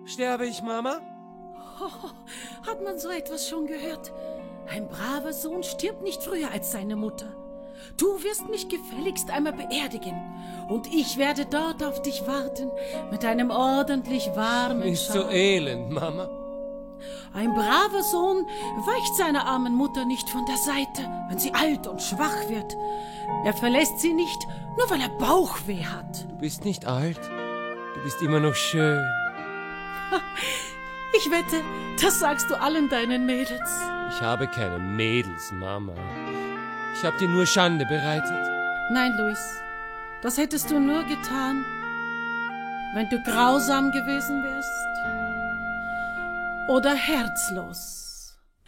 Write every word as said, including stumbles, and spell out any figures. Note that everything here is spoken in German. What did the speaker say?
Sterbe ich, Mama? Oh, hat man so etwas schon gehört? Ein braver Sohn stirbt nicht früher als seine Mutter. Du wirst mich gefälligst einmal beerdigen. Und ich werde dort auf dich warten, mit einem ordentlich warmen Nicht so Schal. elend, Mama. Ein braver Sohn weicht seiner armen Mutter nicht von der Seite, wenn sie alt und schwach wird. Er verlässt sie nicht, nur weil er Bauchweh hat. Du bist nicht alt. Du bist immer noch schön. Ich wette, das sagst du allen deinen Mädels. Ich habe keine Mädels, Mama. Ich habe dir nur Schande bereitet. Nein, Luis, das hättest du nur getan, wenn du grausam gewesen wärst oder herzlos.